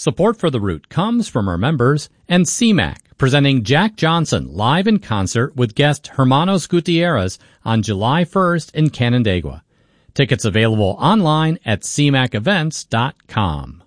Support for The Root comes from our members and CMAC, presenting Jack Johnson live in concert with guest Hermanos Gutierrez on July 1st in Canandaigua. Tickets available online at cmacevents.com.